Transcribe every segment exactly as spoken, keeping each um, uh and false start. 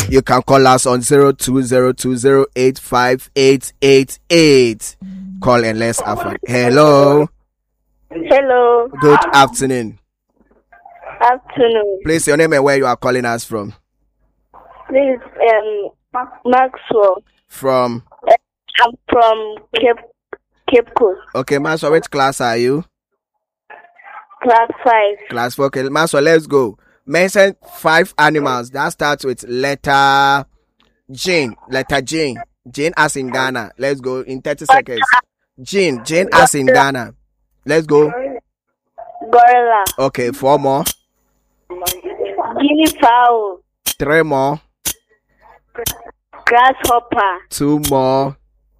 You can call us on zero two zero two zero eight five eight eight eight. Call and let's have fun. Hello. Hello. Good afternoon. Afternoon. Please, your name and where you are calling us from. This is um Maxwell. From? I'm from Cape Cape Coast. Okay, Maxwell, which class are you? Class five. Class four. Okay, Maxwell, let's go. Mention five animals that starts with letter Jane. Letter Jane. Jane as in Ghana. Let's go in thirty seconds. Jane. Jane as in Ghana. Let's go. Gorilla. Okay, four more. Guinea fowl. Three more. Grasshopper. Two more.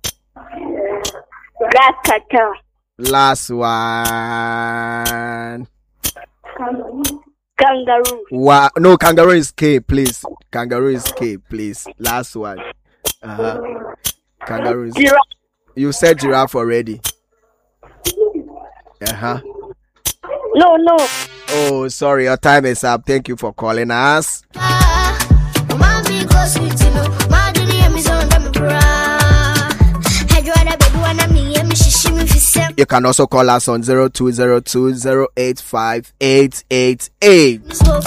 Grass cutter. Last one. Kangaroo. Wow. No, kangaroo is K, please. Kangaroo is K, please. Last one. Uh-huh. Kangaroo is... Giraffe. You said giraffe already. Uh-huh. No, no. Oh, sorry. Your time is up. Thank you for calling us. You can also call us on zero two zero two zero eight five eight eight eight.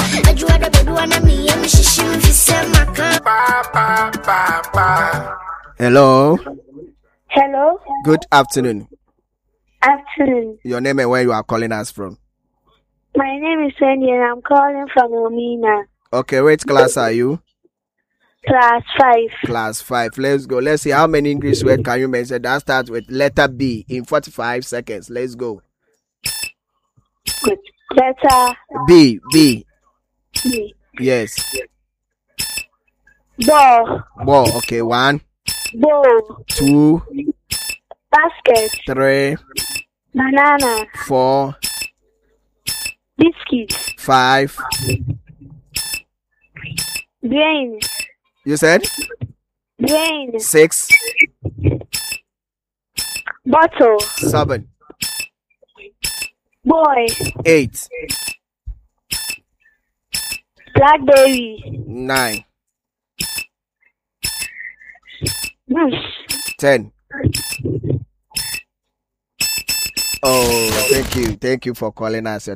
Hello. Hello. Good afternoon. Afternoon. Your name and where you are calling us from. My name is Wendy and I'm calling from Omina. Okay, which class are you? Class five. Class five. Let's go. Let's see how many English words can you mention that starts with letter B in forty-five seconds. Let's go. Good. Letter B. B. B. Yes. Ball. Ball. Okay. One. Bowl. Two. Basket. Three. Banana. Four. Biscuit. Five. Brain. You said? Brain. Six. Bottle. Seven. Boy. Eight. Blackberry. Nine. Bush. Ten. Oh, thank you. Thank you for calling us.